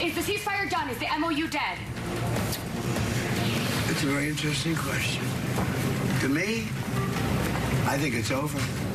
Is the ceasefire done? Is the MOU dead? It's a very interesting question. To me, I think it's over.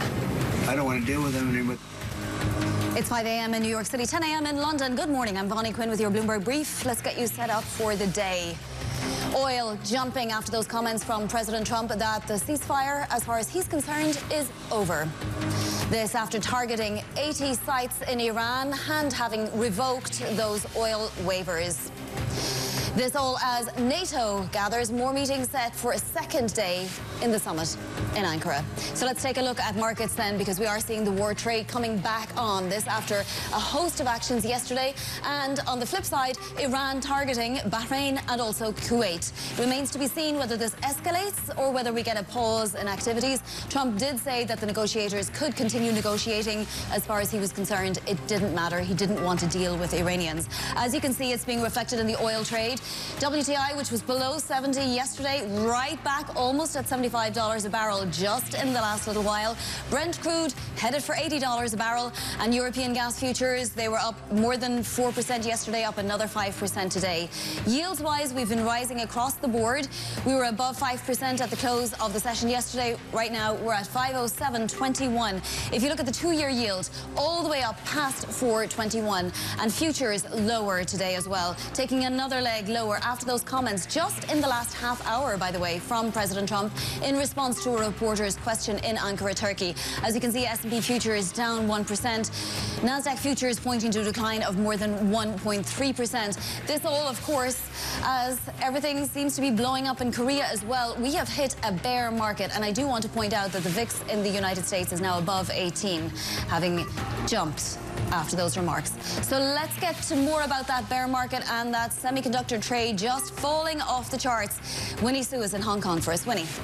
I don't want to deal with them anymore. It's 5 a.m. in New York City, 10 a.m. in London. Good morning. I'm Bonnie Quinn with your Bloomberg Brief. Let's get you set up for the day. Oil jumping after those comments from President Trump that the ceasefire, as far as he's concerned, is over. This after targeting 80 sites in Iran and having revoked those oil waivers. This all as NATO gathers more meetings set for a second day in the summit in Ankara. So let's take a look at markets then, because we are seeing the war trade coming back on. This after a host of actions yesterday, and on the flip side, Iran targeting Bahrain and also Kuwait. Remains to be seen whether this escalates or whether we get a pause in activities. Trump did say that the negotiators could continue negotiating. As far as he was concerned, it didn't matter. He didn't want to deal with Iranians. As you can see, it's being reflected in the oil trade. WTI, which was below 70 yesterday, right back almost at $75 a barrel just in the last little while. Brent crude headed for $80 a barrel, and European gas futures, they were up more than 4% yesterday, up another 5% today. Yields-wise, we've been rising across the board. We were above 5% at the close of the session yesterday. Right now, we're at 507.21. If you look at the two-year yield, all the way up past 4.21, and futures lower today as well, taking another leg lower after those comments just in the last half hour, by the way, from President Trump in response to a reporter's question in Ankara, Turkey. As you can see, S&P futures down 1%. NASDAQ futures pointing to a decline of more than 1.3%. This all, of course, as everything seems to be blowing up in Korea as well. We have hit a bear market, and I do want to point out that the VIX in the United States is now above 18, having jumped after those remarks. So let's get to more about that bear market and that semiconductor trade just falling off the charts. Winnie Su is in Hong Kong for us. Winnie.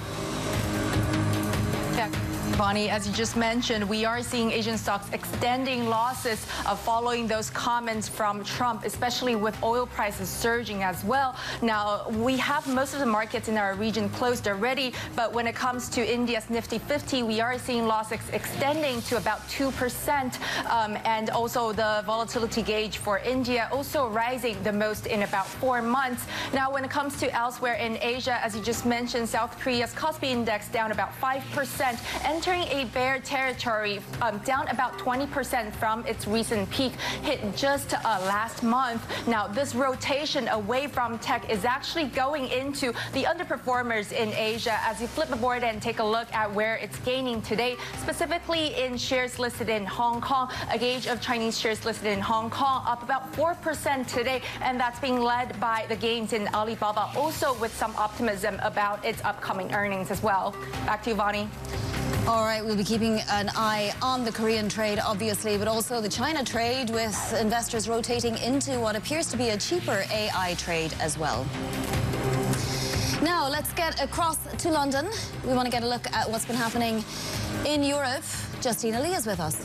Yeah. Bonnie, as you just mentioned, we are seeing Asian stocks extending losses following those comments from Trump, especially with oil prices surging as well. Now, we have most of the markets in our region closed already, but when it comes to India's Nifty 50, we are seeing losses extending to about 2%, and also the volatility gauge for India also rising the most in about 4 months. Now, when it comes to elsewhere in Asia, as you just mentioned, South Korea's Kospi Index down about 5%, entering a bear territory, down about 20% from its recent peak hit just last month. Now, this rotation away from tech is actually going into the underperformers in Asia. As you flip aboard and take a look at where it's gaining today, specifically in shares listed in Hong Kong, a gauge of Chinese shares listed in Hong Kong up about 4% today, and that's being led by the gains in Alibaba, also with some optimism about its upcoming earnings as well. Back to you, Vonnie. All right, we'll be keeping an eye on the Korean trade, obviously, but also the China trade, with investors rotating into what appears to be a cheaper AI trade as well. Now, let's get across to London. We want to get a look at what's been happening in Europe. Justina Lee is with us.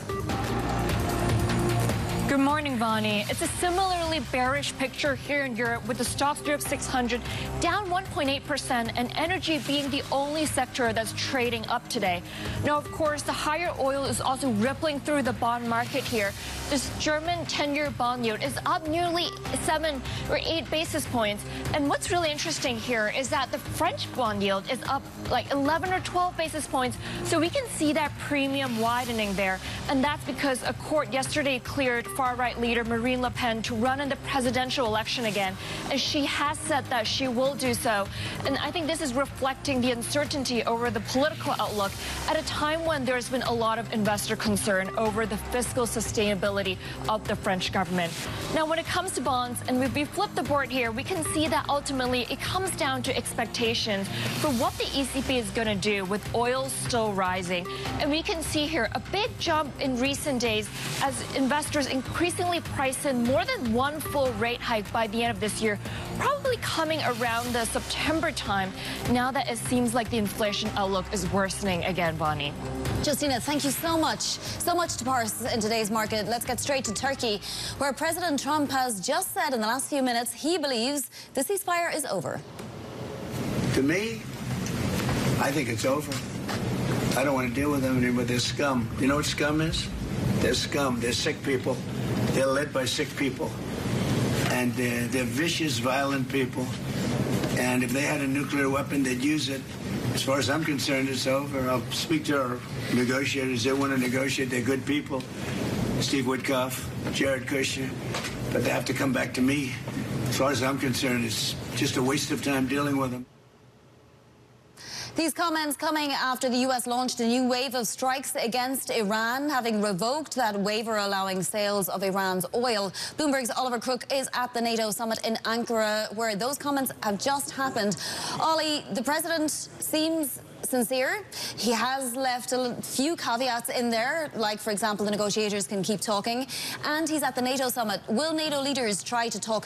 Good morning, Bonnie. It's a similarly bearish picture here in Europe, with the Stoxx Europe 600 down 1.8% and energy being the only sector that's trading up today. Now, of course, the higher oil is also rippling through the bond market here. This German 10-year bond yield is up nearly 7 or 8 basis points. And what's really interesting here is that the French bond yield is up like 11 or 12 basis points. So we can see that premium widening there. And that's because a court yesterday cleared far-right leader Marine Le Pen to run in the presidential election again, and she has said that she will do so. And I think this is reflecting the uncertainty over the political outlook at a time when there's been a lot of investor concern over the fiscal sustainability of the French government. Now, when it comes to bonds, and we flip the board here, we can see that ultimately it comes down to expectations for what the ECB is going to do with oil still rising. And we can see here a big jump in recent days as investors increasingly price in more than one full rate hike by the end of this year, probably coming around the September time, now that it seems like the inflation outlook is worsening again, Bonnie. Justina, thank you so much. So much to parse in today's market. Let's get straight to Turkey, where President Trump has just said in the last few minutes he believes the ceasefire is over. To me, I think it's over. I don't want to deal with them anymore. They're scum. You know what scum is? They're scum. They're sick people. They're led by sick people. And they're vicious, violent people. And if they had a nuclear weapon, they'd use it. As far as I'm concerned, it's over. I'll speak to our negotiators. They want to negotiate. They're good people. Steve Witkoff, Jared Kushner. But they have to come back to me. As far as I'm concerned, it's just a waste of time dealing with them. These comments coming after the U.S. launched a new wave of strikes against Iran, having revoked that waiver allowing sales of Iran's oil. Bloomberg's Oliver Crook is at the NATO summit in Ankara, where those comments have just happened. Ollie, the president seems sincere. He has left a few caveats in there, like, for example, the negotiators can keep talking. And he's at the NATO summit. Will NATO leaders try to talk